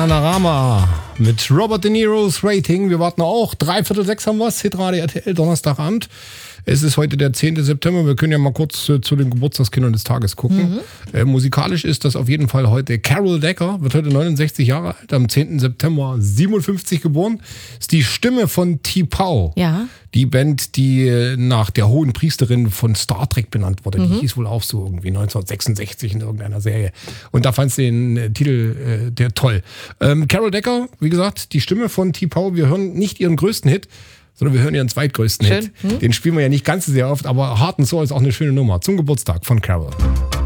Bananarama mit Robert De Niro's Rating. Wir warten auch. 5:45 haben wir es. Hitradio RTL, Donnerstagabend. Es ist heute der 10. September. Wir können ja mal kurz zu den Geburtstagskindern des Tages gucken. Musikalisch ist das auf jeden Fall heute Carol Decker. Wird heute 69 Jahre alt. Am 10. September 57 geboren. Ist die Stimme von T'Pau. Ja. Die Band, die nach der hohen Priesterin von Star Trek benannt wurde. Die hieß wohl auch so irgendwie 1966 in irgendeiner Serie. Und da fand sie den Titel der toll. Carol Decker, wie gesagt, die Stimme von T'Pau. Wir hören nicht ihren größten Hit, sondern wir hören ihren zweitgrößten Hit. Den spielen wir ja nicht ganz so sehr oft, aber Heart and Soul ist auch eine schöne Nummer. Zum Geburtstag von Carol.